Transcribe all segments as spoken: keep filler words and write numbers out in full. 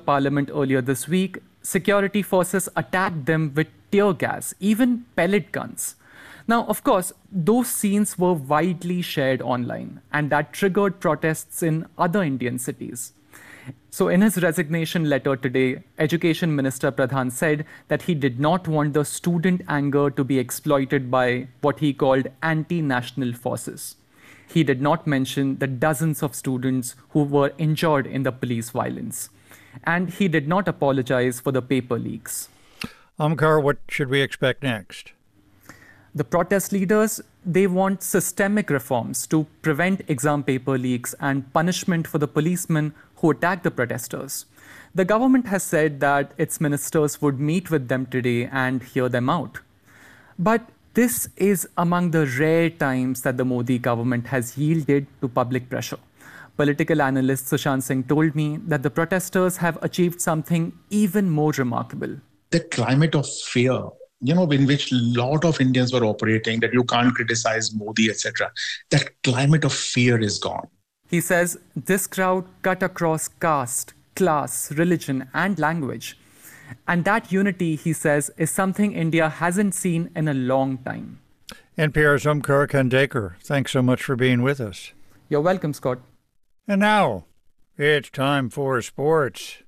parliament earlier this week, security forces attacked them with tear gas, even pellet guns. Now, of course, those scenes were widely shared online, and that triggered protests in other Indian cities. So in his resignation letter today, Education Minister Pradhan said that he did not want the student anger to be exploited by what he called anti-national forces. He did not mention the dozens of students who were injured in the police violence. And he did not apologize for the paper leaks. Omkar, what should we expect next? The protest leaders, they want systemic reforms to prevent exam paper leaks and punishment for the policemen who attacked the protesters. The government has said that its ministers would meet with them today and hear them out. But this is among the rare times that the Modi government has yielded to public pressure. Political analyst Sushant Singh told me that the protesters have achieved something even more remarkable. The climate of fear, you know, in which a lot of Indians were operating, that you can't criticize Modi, et cetera. That climate of fear is gone. He says this crowd cut across caste, class, religion, and language. And that unity, he says, is something India hasn't seen in a long time. N P R's Omkar Khandekar, thanks so much for being with us. You're welcome, Scott. And now, it's time for sports.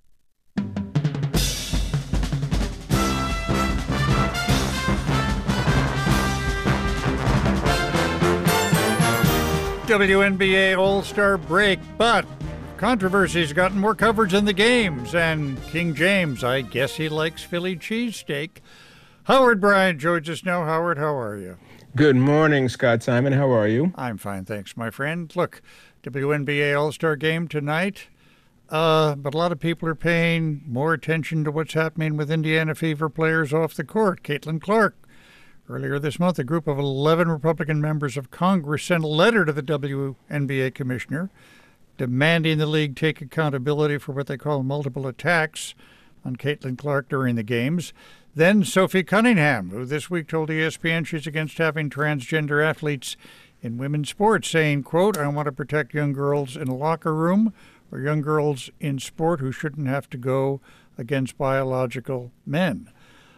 W N B A All-Star break, but controversy's gotten more coverage than the games, and King James, I guess he likes Philly cheesesteak. Howard Bryant joins us now. Howard, how are you? Good morning, Scott Simon. How are you? I'm fine, thanks, my friend. Look, W N B A All-Star game tonight, uh, but a lot of people are paying more attention to what's happening with Indiana Fever players off the court. Caitlin Clark. Earlier this month, a group of eleven Republican members of Congress sent a letter to the W N B A commissioner demanding the league take accountability for what they call multiple attacks on Caitlin Clark during the games. Then Sophie Cunningham, who this week told E S P N she's against having transgender athletes in women's sports, saying, quote, I want to protect young girls in a locker room or young girls in sport who shouldn't have to go against biological men.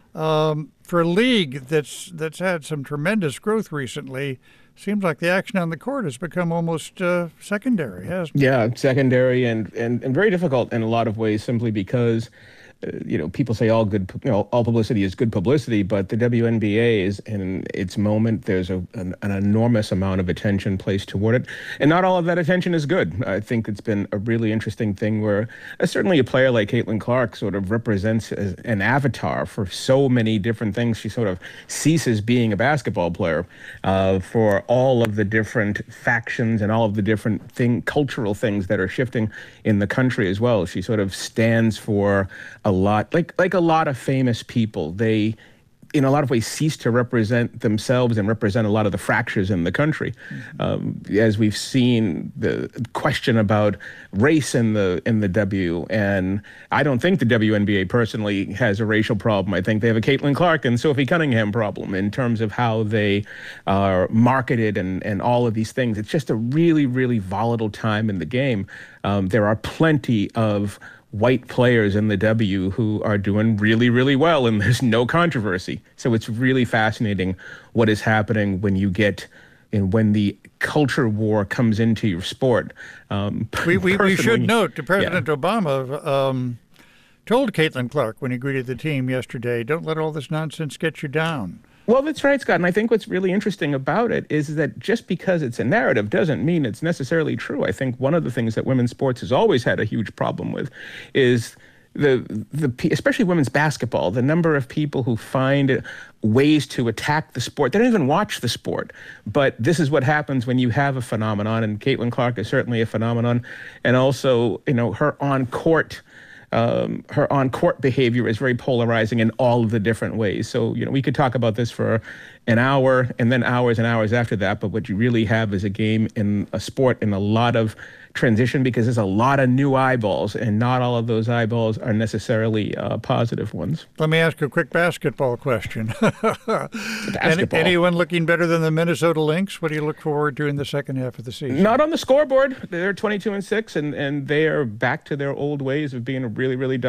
Um, for a league that's that's had some tremendous growth recently, seems like the action on the court has become almost uh, secondary, hasn't it? Yeah, secondary and, and, and very difficult in a lot of ways, simply because uh, you know, people say all good, you know, all publicity is good publicity, but the W N B A is in its moment. There's a, an, an enormous amount of attention placed toward it, and not all of that attention is good. I think it's been a really interesting thing where uh, certainly a player like Caitlin Clark sort of represents as an avatar for so many different things. She sort of ceases being a basketball player uh, for all of the different factions and all of the different thing, cultural things that are shifting in the country as well. She sort of stands for a lot, like like a lot of famous people. They, in a lot of ways, cease to represent themselves and represent a lot of the fractures in the country. Mm-hmm. Um, as we've seen, the question about race in the in the W, and I don't think the W N B A personally has a racial problem. I think they have a Caitlin Clark and Sophie Cunningham problem in terms of how they are marketed and, and all of these things. It's just a really, really volatile time in the game. Um, there are plenty of white players in the W who are doing really, really well, and there's no controversy. So it's really fascinating what is happening when you get, and when the culture war comes into your sport. Um, we, we, we should note that President yeah. Obama um, told Caitlin Clark when he greeted the team yesterday, don't let all this nonsense get you down. Well, that's right, Scott. And I think what's really interesting about it is that just because it's a narrative doesn't mean it's necessarily true. I think one of the things that women's sports has always had a huge problem with is the the especially women's basketball, the number of people who find ways to attack the sport. They don't even watch the sport. But this is what happens when you have a phenomenon, and Caitlin Clark is certainly a phenomenon. And also, you know, her on-court Um, her on-court behavior is very polarizing in all of the different ways. So, you know, we could talk about this for an hour and then hours and hours after that. But what you really have is a game in a sport in a lot of transition, because there's a lot of new eyeballs, and not all of those eyeballs are necessarily uh, positive ones. Let me ask a quick basketball question. Basketball. Any, anyone looking better than the Minnesota Lynx? What do you look forward to in the second half of the season? Not on the scoreboard. They're twenty-two and six, and, and they are back to their old ways of being a really, really